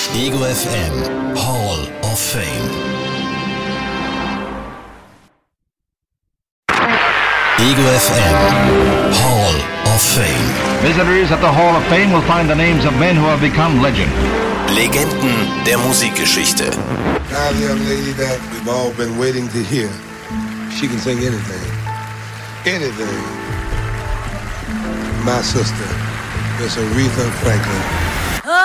Ego FM Hall of Fame. Ego FM Hall of Fame. Visitors at the Hall of Fame will find the names of men who have become legend. Legenden der Musikgeschichte. Now the young lady that we've all been waiting to hear. She can sing anything. Anything. My sister, Miss Aretha Franklin.